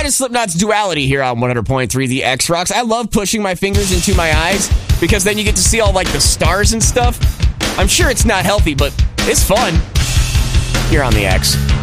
is Slipknot's Duality here on 100.3 The X Rocks. I love pushing my fingers into my eyes because then you get to see all, like, the stars and stuff. I'm sure it's not healthy, but it's fun. Here on The X.